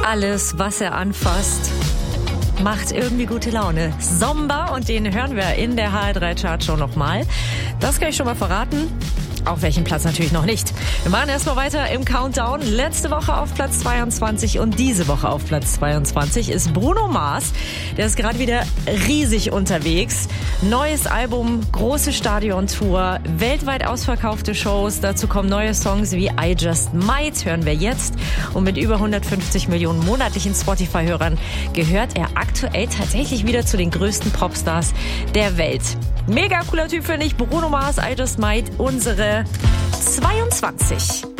Alles, was er anfasst, macht irgendwie gute Laune. Zomba, und den hören wir in der HR3-Chartshow nochmal. Das kann ich schon mal verraten. Auf welchem Platz natürlich noch nicht. Wir machen erstmal weiter im Countdown. Letzte Woche auf Platz 22 und diese Woche auf Platz 22 ist Bruno Mars. Der ist gerade wieder riesig unterwegs. Neues Album, große Stadiontour, weltweit ausverkaufte Shows. Dazu kommen neue Songs wie I Just Might, hören wir jetzt. Und mit über 150 Millionen monatlichen Spotify-Hörern gehört er aktuell tatsächlich wieder zu den größten Popstars der Welt. Mega cooler Typ, finde ich. Bruno Mars, I Just Might, unsere 22.